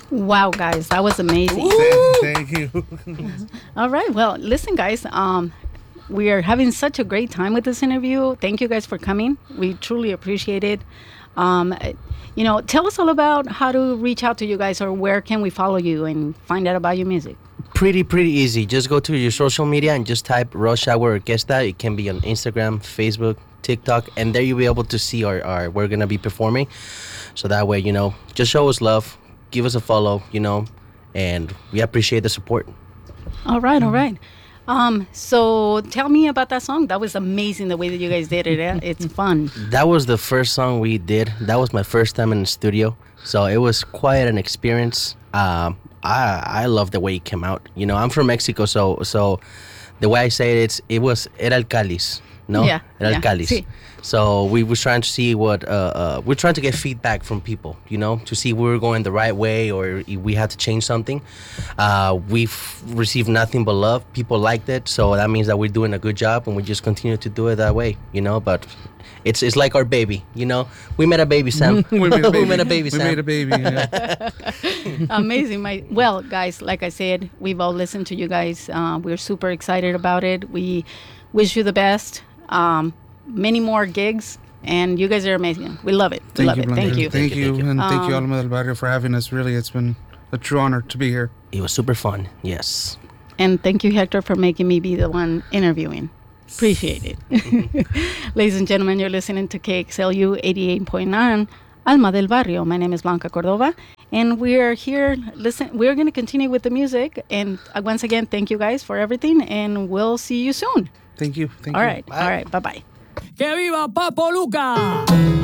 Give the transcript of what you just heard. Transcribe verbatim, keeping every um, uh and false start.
Wow, guys, that was amazing. Thank you. All right. Well, listen, guys. Um, we are having such a great time with this interview. Thank you guys for coming. We truly appreciate it. Um, uh, you know, tell us all about how to reach out to you guys, or where can we follow you and find out about your music. Pretty, pretty easy. Just go to your social media and just type Rush Hour Orquesta. It can be on Instagram, Facebook, TikTok, and there you'll be able to see our, our we're gonna be performing. So that way, you know, just show us love, give us a follow, you know, and we appreciate the support. All right, all right. Um, so tell me about that song. That was amazing the way that you guys did it. eh? It's fun. That was the first song we did. That was my first time in the studio, so it was quite an experience. Um, I I love the way it came out. You know, I'm from Mexico, so so the way I say it, it's it was Era el Cáliz, no? Yeah, Era yeah, el Cáliz. sí. So we were trying to see what uh, uh, we're trying to get feedback from people, you know, to see if we were going the right way or if we had to change something. Uh, we've received nothing but love. People liked it, so that means that we're doing a good job, and we just continue to do it that way, you know. But it's it's like our baby, you know. We made a baby, Sam. we made a baby. we made a baby, We Sam. made a baby. Yeah. Amazing. My well, guys, like I said, we've all listened to you guys. Uh, we're super excited about it. We wish you the best. Um, many more gigs, and you guys are amazing. We love it. We Thank love you, it. Blanca. Thank you. Thank you, Thank you. and thank you, Um, Alma del Barrio, for having us. Really, it's been a true honor to be here. It was super fun. Yes. And thank you, Hector, for making me be the one interviewing. Appreciate it. Ladies and gentlemen, you're listening to K X L U eighty-eight point nine, Alma del Barrio. My name is Blanca Cordova, and we're here. Listen, we're going to continue with the music. And uh, once again, thank you guys for everything, and we'll see you soon. Thank you. Thank All you. right. All right. Bye bye. ¡Que viva Papo Luca!